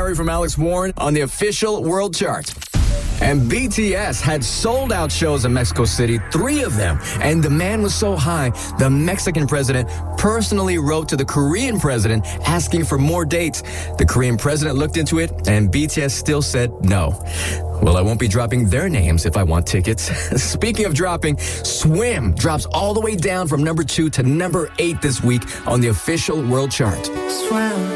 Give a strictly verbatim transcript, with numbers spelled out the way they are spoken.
Sorry from Alex Warren on the official world chart. And B T S had sold-out shows in Mexico City, three of them. And demand was so high, the Mexican president personally wrote to the Korean president asking for more dates. The Korean president looked into it, and B T S still said no. Well, I won't be dropping their names if I want tickets. Speaking of dropping, Swim drops all the way down from number two to number eight this week on the official world chart. Swim.